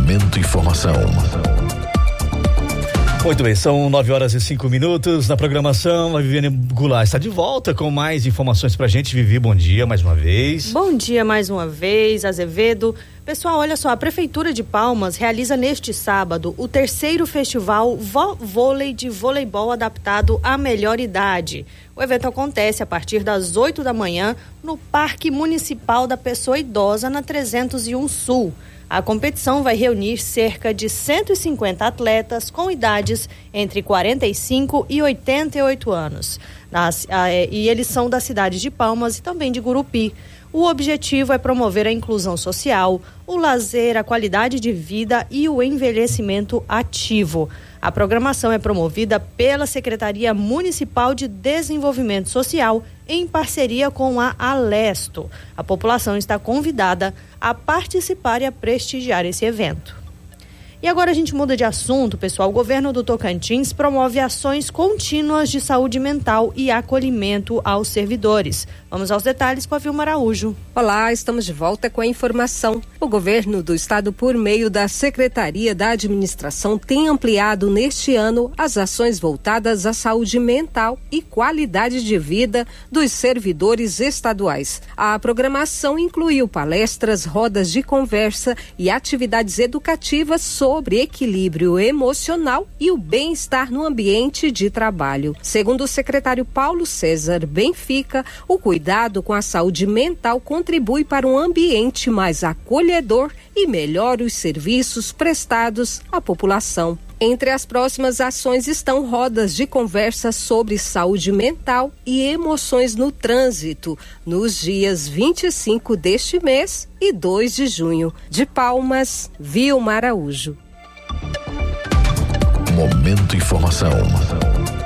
Momento Informação. Muito bem, são 9h05 na programação. A Viviane Goulart está de volta com mais informações pra gente. Vivi, bom dia mais uma vez. Bom dia mais uma vez, Azevedo. Pessoal, olha só, a Prefeitura de Palmas realiza neste sábado o 3º Festival Vôlei de Voleibol Adaptado à Melhor Idade. O evento acontece a partir das 8 da manhã no Parque Municipal da Pessoa Idosa, na 301 Sul. A competição vai reunir cerca de 150 atletas com idades entre 45 e 88 anos. E eles são da cidade de Palmas e também de Gurupi. O objetivo é promover a inclusão social, o lazer, a qualidade de vida e o envelhecimento ativo. A programação é promovida pela Secretaria Municipal de Desenvolvimento Social em parceria com a Alesto. A população está convidada a participar e a prestigiar esse evento. E agora a gente muda de assunto, pessoal. O governo do Tocantins promove ações contínuas de saúde mental e acolhimento aos servidores. Vamos aos detalhes com a Vilma Araújo. Olá, estamos de volta com a informação. O governo do estado, por meio da Secretaria da Administração, tem ampliado neste ano as ações voltadas à saúde mental e qualidade de vida dos servidores estaduais. A programação incluiu palestras, rodas de conversa e atividades educativas sobre equilíbrio emocional e o bem-estar no ambiente de trabalho. Segundo o secretário Paulo César Benfica, o cuidado com a saúde mental contribui para um ambiente mais acolhedor e melhora os serviços prestados à população. Entre as próximas ações estão rodas de conversa sobre saúde mental e emoções no trânsito, nos dias 25 deste mês e 2 de junho. De Palmas, Vilma Araújo. Momento Informação.